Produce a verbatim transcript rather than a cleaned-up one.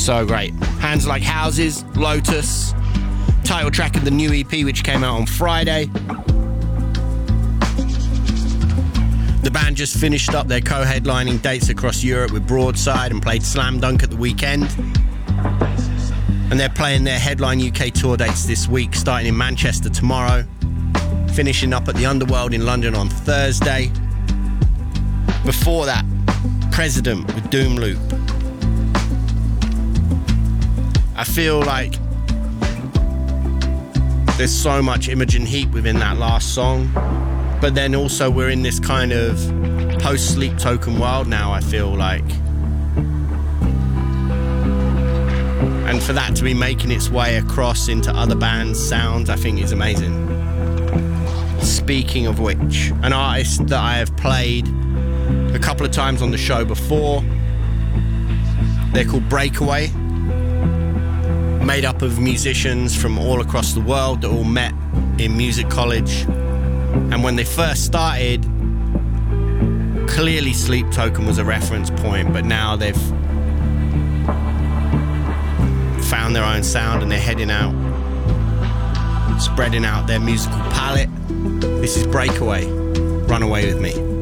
So great. Hands Like Houses, Lotus, title track of the new E P which came out on Friday. The band just finished up their co-headlining dates across Europe with Broadside and played Slam Dunk at the weekend. And they're playing their headline U K tour dates this week, starting in Manchester tomorrow, finishing up at the Underworld in London on Thursday. Before that, President with Doom Loop. I feel like there's so much Imogen Heap within that last song, but then also we're in this kind of post-Sleep Token world now, I feel like. And for that to be making its way across into other bands' sounds, I think is amazing. Speaking of which, an artist that I have played a couple of times on the show before, they're called Breakaway, made up of musicians from all across the world that all met in music college. And when they first started, clearly Sleep Token was a reference point, but now they've found their own sound and they're heading out, spreading out their musical palette. This is Breakaway, Run Away With Me.